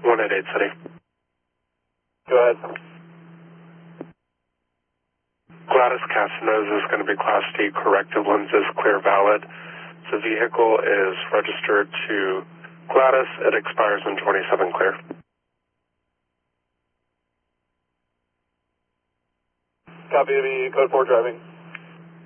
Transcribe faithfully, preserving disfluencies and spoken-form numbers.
one eight eight City. Go ahead. Gladys Castanos is going to be Class D, corrective lenses, clear, valid. The vehicle is registered to Gladys. It expires in twenty-seven, clear. Copy, to be code four driving.